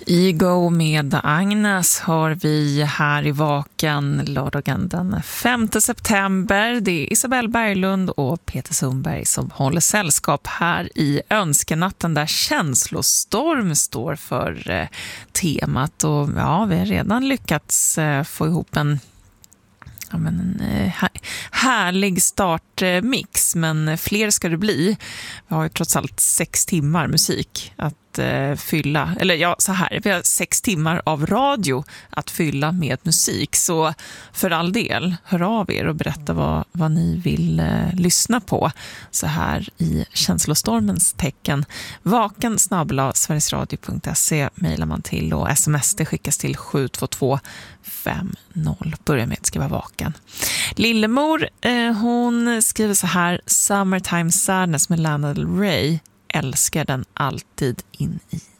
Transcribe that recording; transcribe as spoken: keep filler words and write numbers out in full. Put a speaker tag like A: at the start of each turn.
A: Ego med Agnes har vi här i Vaken lördagen den femte september. Det är Isabelle Berglund och Peter Sundberg som håller sällskap här i önskenatten där känslostorm står för eh, temat. Och ja, vi har redan lyckats eh, få ihop en Ja, men en eh, härlig startmix, men fler ska det bli. Vi har ju trots allt sex timmar musik att eh, fylla. Eller ja, så här, vi har sex timmar av radio att fylla med musik. Så för all del, hör av er och berätta vad, vad ni vill eh, lyssna på. Så här i känslostormens tecken. Vaken snabel-a sverigesradio punkt se mejlar man till och sms det skickas till sju två två fem noll. Börja med att skriva Vaken. Lillemor, eh, hon skriver så här: Summertime Sadness med Lana Del Rey. Älskar den alltid in i